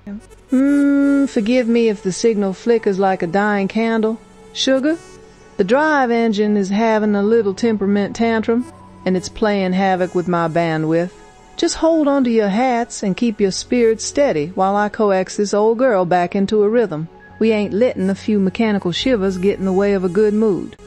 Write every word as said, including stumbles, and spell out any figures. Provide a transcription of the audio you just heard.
Hmm, forgive me if the signal flickers like a dying candle. Sugar, the drive engine is having a little temperament tantrum, and it's playing havoc with my bandwidth. Just hold onto your hats and keep your spirits steady while I coax this old girl back into a rhythm. We ain't letting a few mechanical shivers get in the way of a good mood.